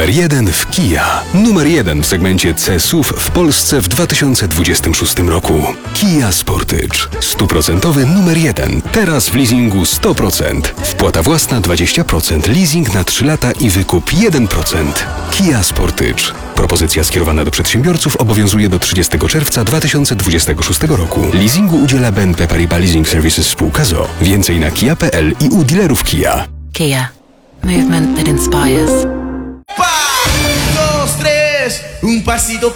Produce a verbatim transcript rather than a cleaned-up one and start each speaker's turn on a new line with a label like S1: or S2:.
S1: Numer jeden w Kia. Numer jeden w segmencie C S U V w Polsce w dwa tysiące dwudziestym szóstym roku. Kia Sportage. Stuprocentowy numer jeden. Teraz w leasingu sto procent. Wpłata własna dwadzieścia procent. Leasing na trzy lata i wykup jeden procent. Kia Sportage. Propozycja skierowana do przedsiębiorców obowiązuje do trzydziestego czerwca dwa tysiące dwudziestego szóstego roku. Leasingu udziela B N P Paribas Leasing Services spółka z o o. Więcej na kia kropka p l i u dealerów Kia.
S2: Kia. Movement that inspires.
S3: Un pasito